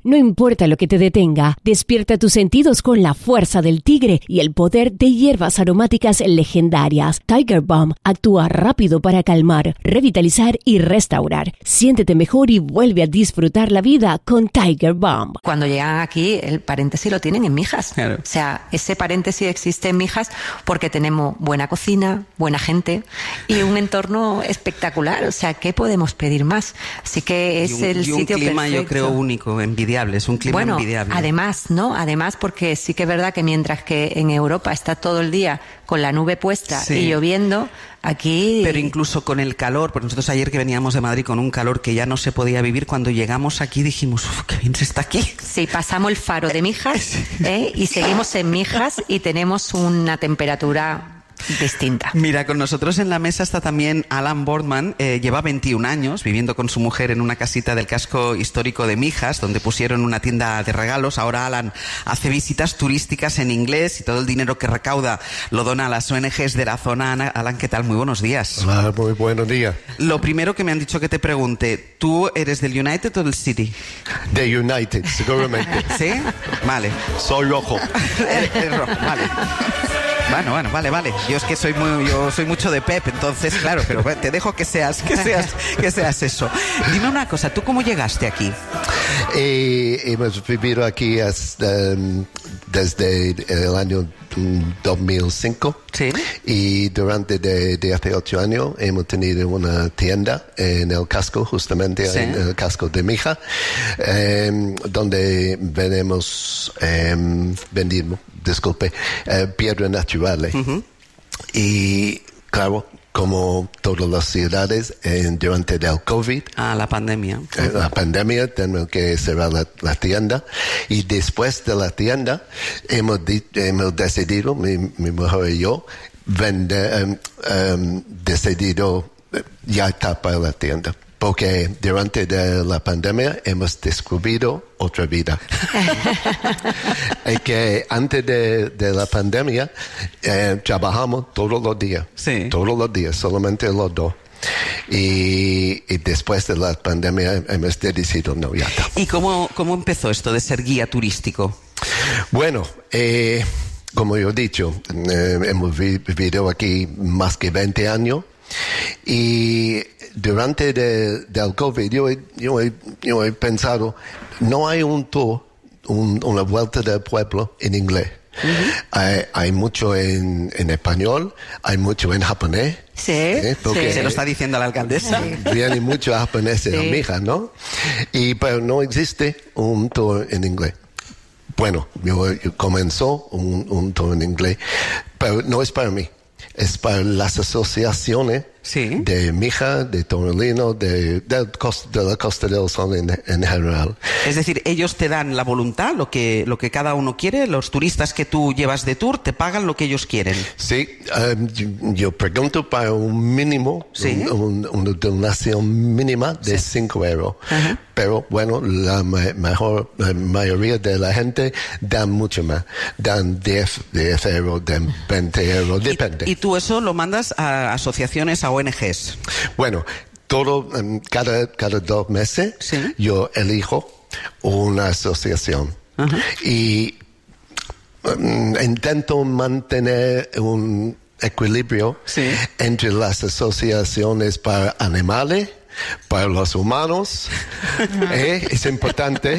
No importa lo que te detenga, despierta tus sentidos con la fuerza del tigre y el poder de hierbas aromáticas legendarias. Tiger Balm actúa rápido para calmar, revitalizar y restaurar. Siéntete mejor y vuelve a disfrutar la vida con Tiger Balm. Cuando llegan aquí, el paréntesis lo tienen en Mijas. Claro. O sea, ese paréntesis existe en Mijas porque tenemos buena cocina, buena gente y un entorno espectacular. O sea, ¿qué podemos pedir más? Así que es el sitio clima, perfecto. yo creo, único, envidiable. Es un clima envidiable. Además, ¿no? Además, porque sí que es verdad que mientras que en Europa está todo el día con la nube puesta y lloviendo, aquí... Pero incluso con el calor, porque nosotros ayer que veníamos de Madrid con un calor que ya no se podía vivir, cuando llegamos aquí dijimos, ¡uf, qué bien se está aquí! Sí, pasamos el faro de Mijas y seguimos en Mijas y tenemos una temperatura distinta. Mira, con nosotros en la mesa está también Alan Boardman. Lleva 21 años viviendo con su mujer en una casita del casco histórico de Mijas, donde pusieron una tienda de regalos. Ahora Alan hace visitas turísticas en inglés y todo el dinero que recauda lo dona a las ONGs de la zona. Alan, ¿qué tal? Muy buenos días. Hola, muy buenos días. Lo primero que me han dicho que te pregunte, ¿tú eres del United o del City? De United, seguramente. ¿Sí? Vale. Soy rojo. Es rojo, vale. Bueno, vale. Yo es que soy mucho de Pep, entonces, claro, pero te dejo que seas eso. Dime una cosa, ¿tú cómo llegaste aquí? Hemos vivido aquí desde el año 2005. Sí. Y durante de hace 8 años hemos tenido una tienda en el casco, justamente en el casco de Mijas, donde vendimos piedras naturales. Uh-huh. Y claro, como todas las ciudades, durante el COVID. La pandemia. La pandemia, tenemos que cerrar la tienda. Y después de la tienda, hemos decidido, mi mujer y yo, decidido ya tapar la tienda. Porque durante la pandemia hemos descubierto otra vida. Es que antes de la pandemia trabajamos todos los días. Sí. Todos los días, solamente los dos. Y después de la pandemia hemos decidido no, ya está. ¿Y cómo empezó esto de ser guía turístico? Bueno, como yo he dicho, hemos vivido aquí más que 20 años. Y durante del COVID yo he pensado, no hay un tour, una vuelta del pueblo en inglés. Uh-huh. Hay mucho en español, hay mucho en japonés. Sí, porque se lo está diciendo la alcaldesa. Vienen muchos japoneses a Mijas, ¿no? Pero no existe un tour en inglés. Bueno, yo comenzó un tour en inglés, pero no es para mí. Es para las asociaciones de Mijas, de Torrelino, de la Costa del Sol en general. Es decir, ellos te dan la voluntad, lo que cada uno quiere. Los turistas que tú llevas de tour te pagan lo que ellos quieren. Sí, yo pregunto para un mínimo, una donación mínima de 5 euros. Uh-huh. Pero bueno, la mayoría de la gente dan mucho más. Dan 10 euros, dan 20 euros, depende. ¿Y tú eso lo mandas a asociaciones, a ONGs? Bueno, cada 2 meses yo elijo una asociación. Uh-huh. Y intento mantener un equilibrio entre las asociaciones para animales, para los humanos, es importante,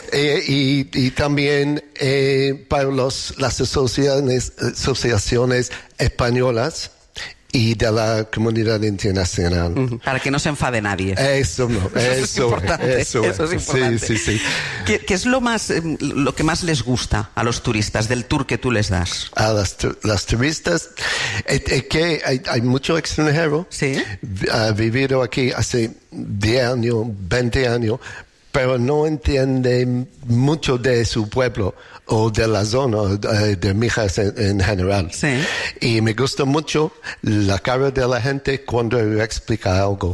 y también para las asociaciones españolas y de la comunidad internacional. Uh-huh. Para que no se enfade nadie. Eso es importante. Eso es importante. Sí. ¿Qué es lo que más les gusta a los turistas del tour que tú les das? A las turistas, que hay mucho extranjero. Sí. Ha vivido aquí hace 10 años, 20 años, pero no entiende mucho de su pueblo o de la zona de Mijas en general. Sí. Y me gusta mucho la cara de la gente cuando explica algo.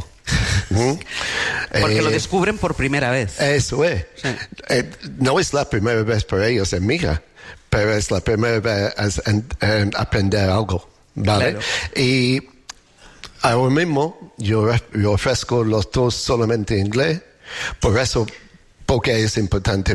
Porque lo descubren por primera vez. Eso es. Sí. No es la primera vez para ellos en Mijas, pero es la primera vez en aprender algo. ¿Vale? Claro. Y ahora mismo yo ofrezco los tours solamente en inglés, porque es importante